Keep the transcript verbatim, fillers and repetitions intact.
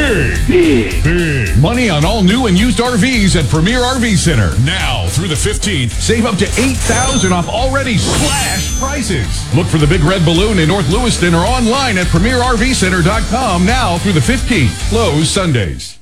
big, big, big money on all new and used R Vs at Premier R V Center. Now through the fifteenth, save up to eight thousand dollars off already slashed prices. Look for the big red balloon in North Lewiston or online at premier r v center dot com now through the fifteenth. Closed Sundays.